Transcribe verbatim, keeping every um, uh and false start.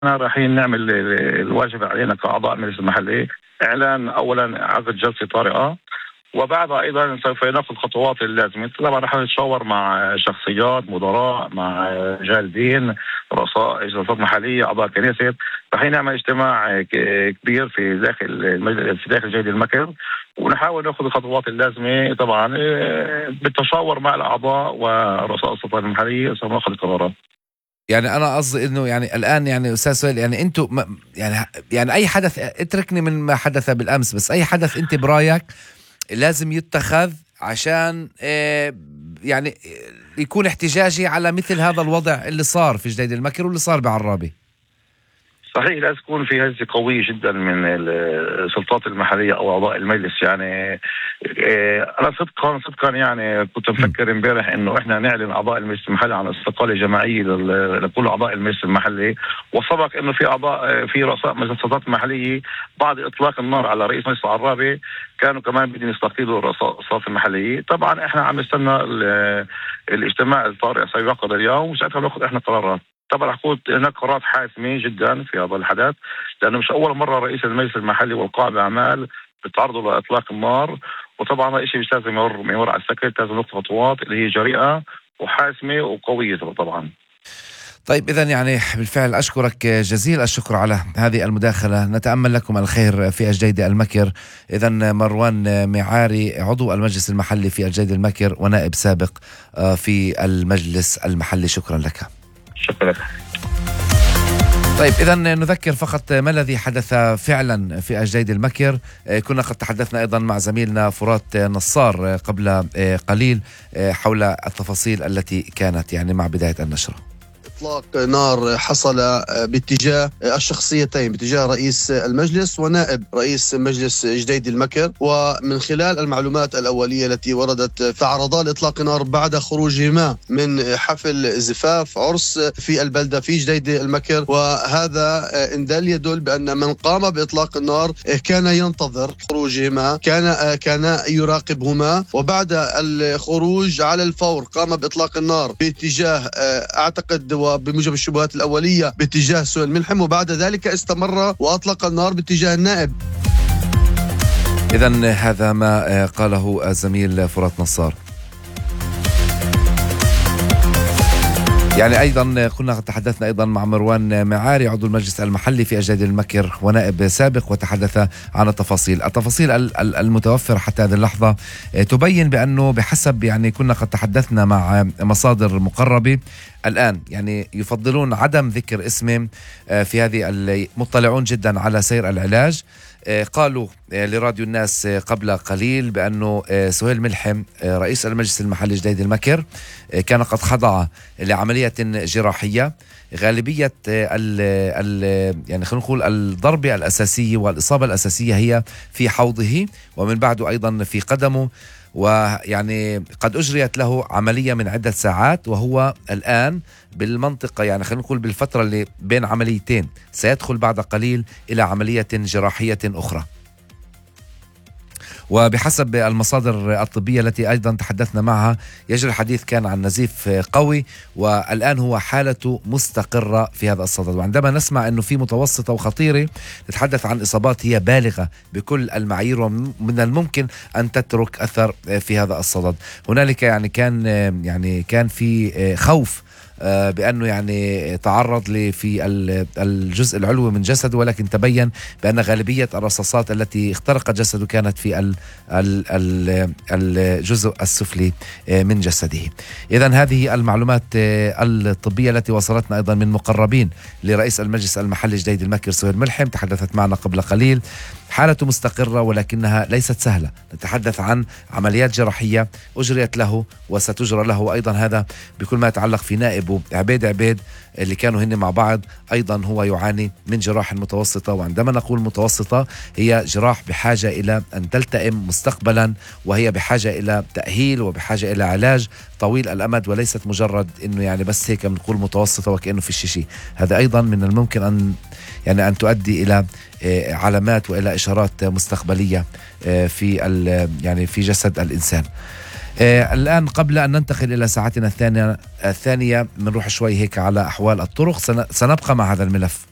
رايحين نعمل الواجب علينا كأعضاء المجلس المحلي، إعلان أولا عقد جلسة طارئة، وبعدها أيضا سوف نأخذ خطوات اللازمة. طبعا رح نتشاور مع شخصيات مدراء، مع رجال دين، رؤساء جلسات محلية، أعضاء كنيسة. رح نعمل اجتماع كبير في داخل المجلس، في داخل جيد المكر، ونحاول نأخذ الخطوات اللازمة طبعا بالتشاور مع الأعضاء ورؤساء السلطات المحلية. سوف نأخذ القرارات. يعني أنا قصدي إنه يعني الآن يعني أستاذ سهيل، يعني أنتوا يعني يعني أي حدث، اتركني من ما حدث بالأمس، بس أي حدث أنت برايك لازم يتخذ عشان يعني يكون احتجاجي على مثل هذا الوضع اللي صار في جديد المكر واللي صار بعرابي. صحيح، لازم تكون في هزة قوية جدا من السلطات المحلية أو أعضاء المجلس. يعني أنا صدقا صدقا يعني كنت مفكر امبارح إنه إحنا نعلن أعضاء المجلس المحلي عن استقالة جماعية لكل أعضاء المجلس المحلي، وسبق إنه في أعضاء في رؤساء مجلس السلطات المحلية بعد إطلاق النار على رئيس مجلس العرابي كانوا كمان بدهم يستقيلوا رؤساء السلطات المحلية. طبعا إحنا عم نستنى الاجتماع الطارئ سيعقد اليوم، وساعتها نأخذ إحنا قرارات. طبعا حكون هناك قرارات حاسمة جدا في هذا الحدث، لأنه مش أول مرة رئيس المجلس المحلي والقائم بأعمال بتعرضوا لإطلاق النار، وطبعا هذا الشيء مش لازم يمر يمر على السكت، لازم ناخذ خطوات اللي هي جريئة وحاسمة وقوية طبعا. طيب إذن يعني بالفعل أشكرك جزيل الشكر على هذه المداخلة، نتأمل لكم الخير في الجيد المكر. إذن مروان معاري عضو المجلس المحلي في الجيد المكر ونائب سابق في المجلس المحلي، شكرا لك. شكرا. طيب إذا نذكر فقط ما الذي حدث فعلا في الجيد المكر. كنا قد تحدثنا أيضا مع زميلنا فرات نصار قبل قليل حول التفاصيل التي كانت يعني مع بداية النشرة. إطلاق نار حصل باتجاه الشخصيتين، باتجاه رئيس المجلس ونائب رئيس مجلس جديد المكر، ومن خلال المعلومات الأولية التي وردت تعرضا لإطلاق نار بعد خروجهما من حفل زفاف عرس في البلدة في جديد المكر، وهذا إن دل يدل بأن من قام بإطلاق النار كان ينتظر خروجهما، كان كان يراقبهما، وبعد الخروج على الفور قام بإطلاق النار باتجاه أعتقد وبموجب الشبهات الأولية باتجاه سهيل ملحم، وبعد ذلك استمر وأطلق النار باتجاه النائب. إذن هذا ما قاله الزميل فرات نصار. يعني أيضا كنا تحدثنا أيضا مع مروان معاري عضو المجلس المحلي في الجيد المكر ونائب سابق، وتحدث عن التفاصيل التفاصيل المتوفرة حتى هذه اللحظة تبين بأنه بحسب يعني كنا قد تحدثنا مع مصادر مقربة الآن يعني يفضلون عدم ذكر اسمه في هذه، المطلعون جدا على سير العلاج. قالوا لراديو الناس قبل قليل بأنه سهيل ملحم رئيس المجلس المحلي جديد المكر كان قد خضع لعملية جراحية. غالبية ال ال يعني خلينا نقول الضربة الأساسية والإصابة الأساسية هي في حوضه، ومن بعده أيضا في قدمه، ويعني قد أجريت له عملية من عدة ساعات، وهو الآن بالمنطقة يعني خلينا نقول بالفترة اللي بين عمليتين، سيدخل بعد قليل إلى عملية جراحية أخرى. وبحسب المصادر الطبية التي أيضا تحدثنا معها يجري الحديث كان عن نزيف قوي، والآن هو حالته مستقرة في هذا الصدد. وعندما نسمع أنه في متوسطة وخطيرة نتحدث عن إصابات هي بالغة بكل المعايير ومن الممكن أن تترك أثر في هذا الصدد. هنالك يعني كان يعني كان في خوف بأنه يعني تعرض لي في الجزء العلوي من جسده، ولكن تبين بأن غالبية الرصاصات التي اخترقت جسده كانت في الجزء السفلي من جسده. إذن هذه المعلومات الطبية التي وصلتنا أيضا من مقربين لرئيس المجلس المحلي جديد المكر سهيل ملحم، تحدثت معنا قبل قليل. حالته مستقرة ولكنها ليست سهلة، نتحدث عن عمليات جراحية أجريت له وستجرى له أيضا، هذا بكل ما يتعلق في نائبه عبيد عبيد اللي كانوا هن مع بعض. أيضا هو يعاني من جراح متوسطة، وعندما نقول متوسطة هي جراح بحاجة إلى أن تلتئم مستقبلا، وهي بحاجة إلى تأهيل وبحاجة إلى علاج طويل الأمد، وليست مجرد إنه يعني بس هيك بنقول متوسطة وكأنه في الشيء. هذا أيضا من الممكن أن يعني أن تؤدي إلى علامات وإلى إشارات مستقبلية في يعني في جسد الإنسان. الآن قبل أن ننتقل إلى ساعتنا الثانية الثانية بنروح شوي هيك على أحوال الطرق، سنبقى مع هذا الملف.